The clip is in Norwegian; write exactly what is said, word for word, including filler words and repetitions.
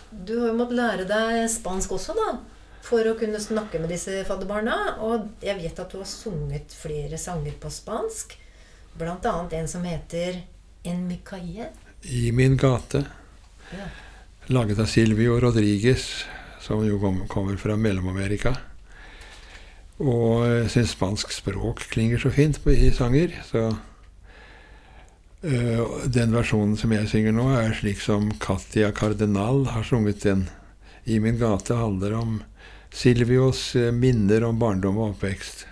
du har jo måttet lære deg spansk også da, for å kunne snakke med disse fadderbarna, og jeg vet at du har sunget flere sanger på spansk, blant annet en som heter En mi calle. I min gate. Ja. Laget av Silvio Rodriguez, som jo kom, kommer fra Mellom-Amerika. Og jeg synes spansk språk klinger så fint på, i sanger, så uh, den versjonen som jeg synger nå er slik som Katia Cardenal har sunget den. I min gate handler om Silvios uh, minner om barndom og oppvekst.